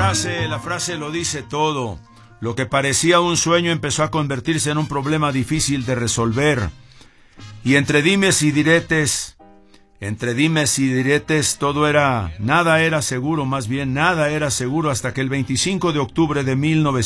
frase lo dice todo. Lo que parecía un sueño empezó a convertirse en un problema difícil de resolver. Y entre dimes y diretes, nada era seguro hasta que el 25 de octubre de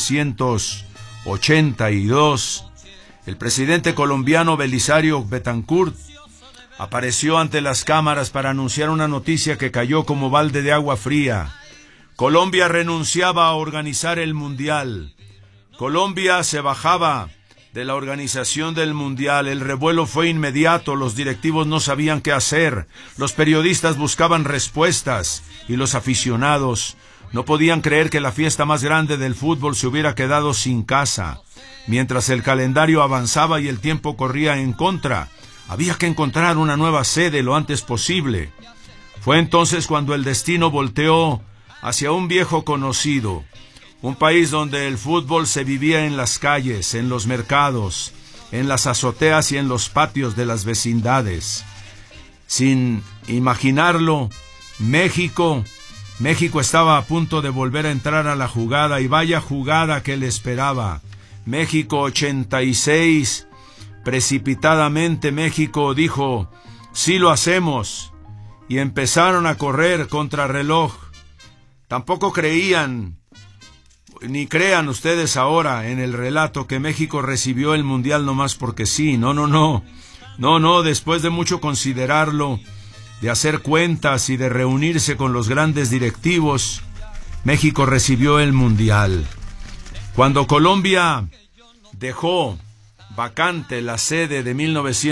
1982, el presidente colombiano Belisario Betancourt apareció ante las cámaras para anunciar una noticia que cayó como balde de agua fría. Colombia renunciaba a organizar el Mundial. Colombia se bajaba de la organización del Mundial. El revuelo fue inmediato, los directivos no sabían qué hacer, los periodistas buscaban respuestas y los aficionados no podían creer que la fiesta más grande del fútbol se hubiera quedado sin casa. Mientras el calendario avanzaba y el tiempo corría en contra, había que encontrar una nueva sede lo antes posible. Fue entonces cuando el destino volteó hacia un viejo conocido, un país donde el fútbol se vivía en las calles, en los mercados, en las azoteas y en los patios de las vecindades. Sin imaginarlo, México estaba a punto de volver a entrar a la jugada, y vaya jugada que le esperaba. México 86, precipitadamente México dijo, sí lo hacemos, y empezaron a correr contra reloj. Tampoco creían, ni crean ustedes ahora en el relato que México recibió el Mundial nomás porque sí. No, después de mucho considerarlo, de hacer cuentas y de reunirse con los grandes directivos, México recibió el Mundial. Cuando Colombia dejó vacante la sede de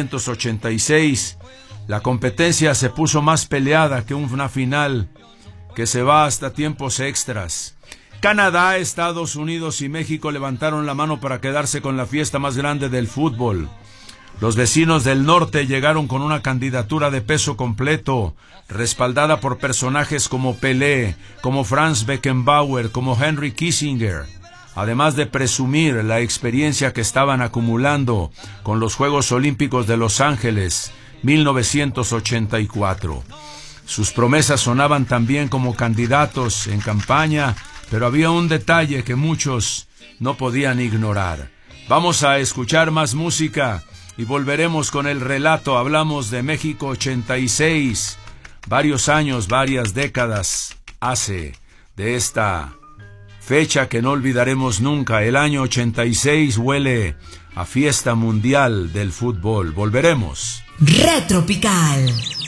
1986, la competencia se puso más peleada que una final que se va hasta tiempos extras. Canadá, Estados Unidos y México levantaron la mano para quedarse con la fiesta más grande del fútbol. Los vecinos del norte llegaron con una candidatura de peso completo, respaldada por personajes como Pelé, como Franz Beckenbauer, como Henry Kissinger, además de presumir la experiencia que estaban acumulando con los Juegos Olímpicos de Los Ángeles, 1984. Sus promesas sonaban también como candidatos en campaña, pero había un detalle que muchos no podían ignorar. Vamos a escuchar más música y volveremos con el relato. Hablamos de México 86, varios años, varias décadas hace de esta fecha que no olvidaremos nunca. El año 86 huele a fiesta mundial del fútbol. Volveremos. Retropical.